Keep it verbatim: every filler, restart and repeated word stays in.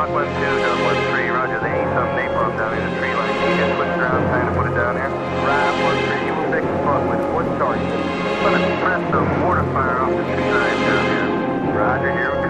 Mach one two, dot one three, roger. They need some napalm down in the tree line. Can you just switch around time to put it down here? Right, one three, you will fix the spot with wood starting. I'm gonna threat some mortar fire off the tree line down here. Roger, here we go.